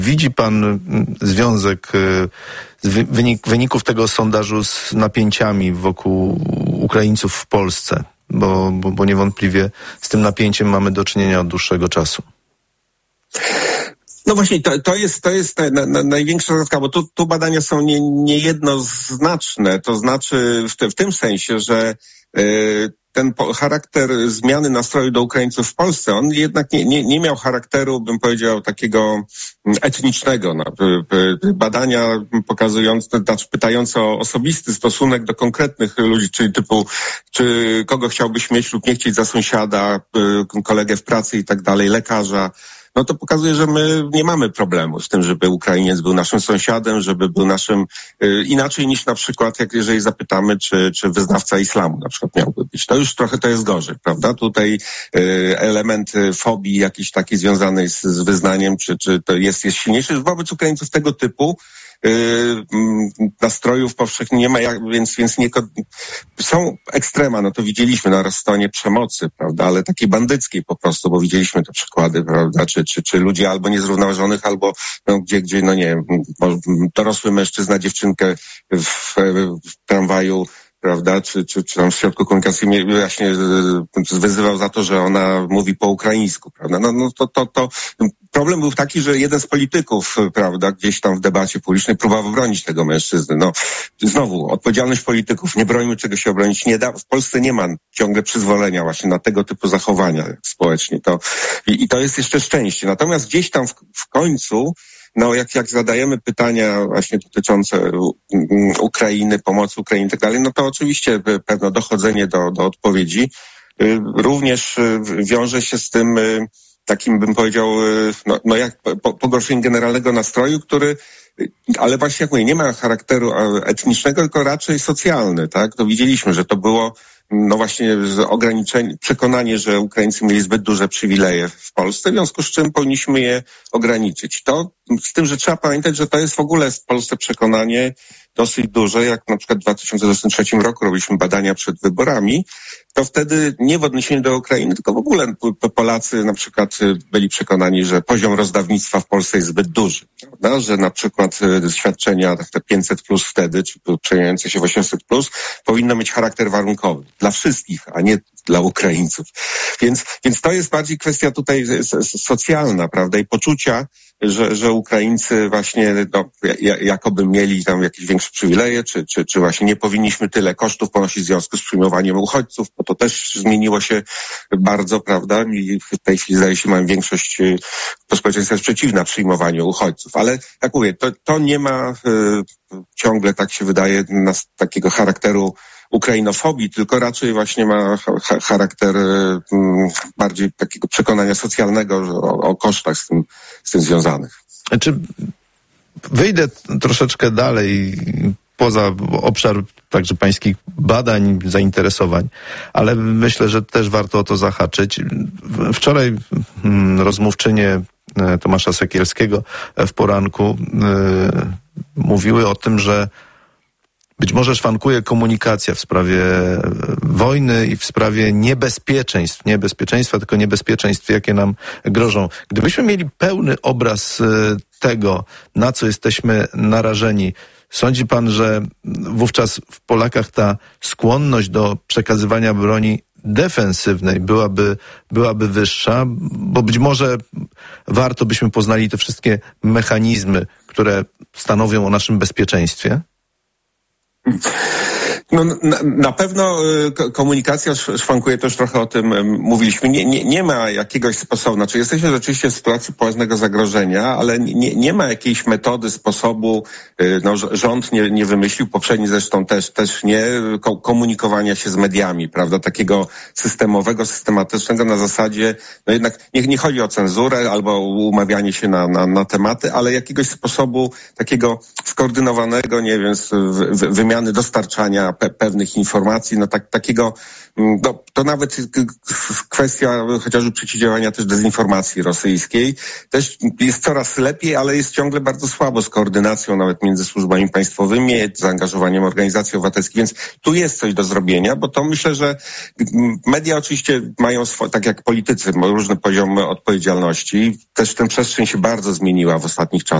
Widzi pan związek wyników tego sondażu z napięciami wokół Ukraińców w Polsce? Bo niewątpliwie z tym napięciem mamy do czynienia od dłuższego czasu. No właśnie, to jest największa zagadka, bo tu badania są niejednoznaczne. To znaczy w tym sensie, że ten charakter zmiany nastroju do Ukraińców w Polsce, on jednak nie miał charakteru, bym powiedział, takiego etnicznego. Badania pokazujące, znaczy pytające o osobisty stosunek do konkretnych ludzi, czyli typu, czy kogo chciałbyś mieć lub nie chcieć za sąsiada, kolegę w pracy i tak dalej, lekarza. No to pokazuje, że my nie mamy problemu z tym, żeby Ukrainiec był naszym sąsiadem, żeby był naszym inaczej niż na przykład, jeżeli zapytamy, czy wyznawca islamu na przykład miałby być. To już trochę to jest gorzej, prawda? Tutaj element fobii jakiejś takiej związanej z wyznaniem, czy to jest silniejszy. Wobec Ukraińców tego typu nastrojów powszechnie nie ma, więc są ekstrema, no to widzieliśmy na stronie przemocy, prawda, ale takiej bandyckiej po prostu, bo widzieliśmy te przykłady, prawda, czy ludzie albo niezrównoważonych, albo gdzie no nie wiem, dorosły mężczyzna dziewczynkę w tramwaju, prawda, czy tam w środku komunikacji właśnie wyzywał za to, że ona mówi po ukraińsku, prawda, to problem był taki, że jeden z polityków, prawda, gdzieś tam w debacie publicznej próbował bronić tego mężczyzny. No, znowu, odpowiedzialność polityków, nie brońmy czego się obronić nie da. W Polsce nie ma ciągle przyzwolenia właśnie na tego typu zachowania społecznie. I to jest jeszcze szczęście. Natomiast gdzieś tam w końcu, no jak zadajemy pytania właśnie dotyczące Ukrainy, pomocy Ukrainie i tak dalej, no to oczywiście pewne dochodzenie do odpowiedzi również wiąże się z tym takim, bym powiedział, no jak pogorszenie generalnego nastroju, który, ale właśnie jak mówię, nie ma charakteru etnicznego, tylko raczej socjalny, tak? To widzieliśmy, że to było no właśnie ograniczenie, przekonanie, że Ukraińcy mieli zbyt duże przywileje w Polsce, w związku z czym powinniśmy je ograniczyć. To z tym, że trzeba pamiętać, że to jest w ogóle w Polsce przekonanie dosyć duże, jak na przykład w 2023 roku robiliśmy badania przed wyborami, to wtedy nie w odniesieniu do Ukrainy, tylko w ogóle Polacy na przykład byli przekonani, że poziom rozdawnictwa w Polsce jest zbyt duży, prawda? Że na przykład świadczenia te 500+ wtedy, czy przejmujące się w 800+, powinno mieć charakter warunkowy dla wszystkich, a nie dla Ukraińców. Więc to jest bardziej kwestia tutaj socjalna, prawda? I poczucia, że Ukraińcy właśnie jakoby mieli tam jakieś większe przywileje, czy właśnie nie powinniśmy tyle kosztów ponosić w związku z przyjmowaniem uchodźców, bo to też zmieniło się bardzo, prawda? I w tej chwili zdaje się, mamy większość, to społeczeństwa jest przeciwna przyjmowaniu uchodźców, ale jak mówię, to nie ma ciągle, tak się wydaje, takiego charakteru ukrainofobii, tylko raczej właśnie ma charakter bardziej takiego przekonania socjalnego o kosztach z tym związanych. Czy wyjdę troszeczkę dalej poza obszar także pańskich badań, zainteresowań, ale myślę, że też warto o to zahaczyć. Wczoraj rozmówczynie Tomasza Sekielskiego w poranku mówiły o tym, że być może szwankuje komunikacja w sprawie wojny i w sprawie niebezpieczeństwa, tylko niebezpieczeństw, jakie nam grożą. Gdybyśmy mieli pełny obraz tego, na co jesteśmy narażeni, sądzi pan, że wówczas w Polakach ta skłonność do przekazywania broni defensywnej byłaby wyższa, bo być może warto byśmy poznali te wszystkie mechanizmy, które stanowią o naszym bezpieczeństwie? No, na pewno komunikacja szwankuje, też trochę o tym mówiliśmy. Nie ma jakiegoś sposobu, znaczy jesteśmy rzeczywiście w sytuacji poważnego zagrożenia, ale nie ma jakiejś metody, sposobu, no rząd nie wymyślił, poprzedni zresztą też nie, komunikowania się z mediami, prawda, takiego systemowego, systematycznego na zasadzie, no jednak nie chodzi o cenzurę albo umawianie się na tematy, ale jakiegoś sposobu takiego skoordynowanego, nie wiem, wymiany, dostarczania pewnych informacji, takiego, to nawet kwestia chociażby przeciwdziałania też dezinformacji rosyjskiej. Też jest coraz lepiej, ale jest ciągle bardzo słabo z koordynacją nawet między służbami państwowymi, zaangażowaniem organizacji obywatelskich, więc tu jest coś do zrobienia, bo to myślę, że media oczywiście mają tak jak politycy, różne poziomy odpowiedzialności. Też tę przestrzeń się bardzo zmieniła w ostatnich czasach.